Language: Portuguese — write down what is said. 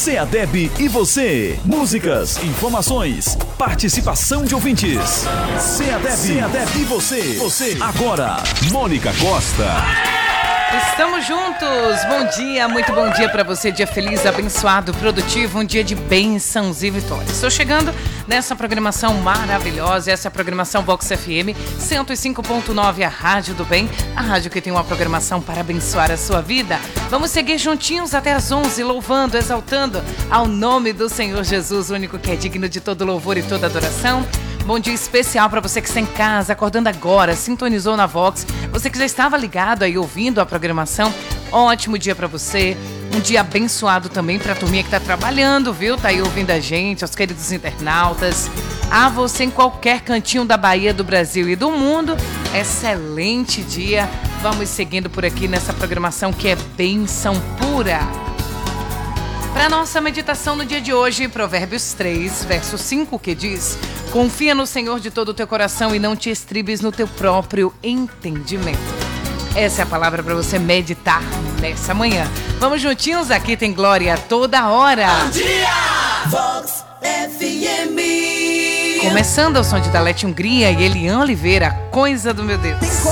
CEADEB e você. Músicas, informações, participação de ouvintes. CEADEB e você. Agora, Mônica Costa. Estamos juntos, bom dia, muito bom dia para você, dia feliz, abençoado, produtivo, um dia de bênçãos e vitórias. Estou chegando nessa programação maravilhosa, essa é a programação Vox FM 105.9, a Rádio do Bem, a rádio que tem uma programação para abençoar a sua vida. Vamos seguir juntinhos até às 11, louvando, exaltando ao nome do Senhor Jesus, o único que é digno de todo louvor e toda adoração. Bom dia especial para você que está em casa, acordando agora, sintonizou na Vox. Você que já estava ligado aí ouvindo a programação, ótimo dia para você. Um dia abençoado também para a turminha que está trabalhando, viu? Tá aí ouvindo a gente, aos queridos internautas. A você em qualquer cantinho da Bahia, do Brasil e do mundo, excelente dia. Vamos seguindo por aqui nessa programação que é bênção pura. Para nossa meditação no dia de hoje, Provérbios 3, verso 5, que diz: confia no Senhor de todo o teu coração e não te estribes no teu próprio entendimento. Essa é a palavra para você meditar nessa manhã. Vamos juntinhos, aqui tem glória toda hora. Bom dia, Vox FM. Começando ao som de Dalete Hungria e Elian Oliveira, Coisa do Meu Deus. Tem